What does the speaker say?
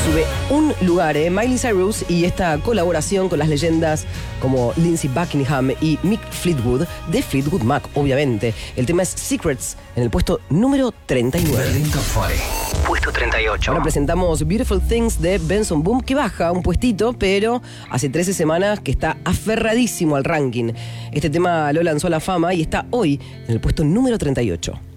sube un lugar, Miley Cyrus, y esta colaboración con las leyendas como Lindsey Buckingham y Mick Fleetwood, de Fleetwood Mac, obviamente. El tema es Secrets, en el puesto número 39. Berlín Top 40, puesto 38. Ahora presentamos Beautiful Things de Benson Boom, que baja un puestito, pero hace 13 semanas que está aferradísimo al ranking. Este tema lo lanzó a la fama y está hoy en el puesto número 38.